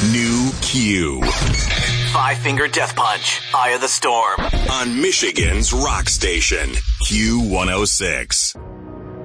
New Q. Five Finger Death Punch, Eye of the Storm. On Michigan's Rock Station, Q106.